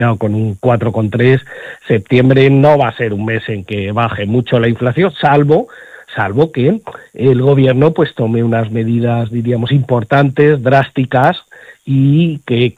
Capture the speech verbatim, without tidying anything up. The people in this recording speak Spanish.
No, con un cuatro coma tres, septiembre no va a ser un mes en que baje mucho la inflación, salvo salvo que el gobierno pues tome unas medidas, diríamos, importantes, drásticas, y que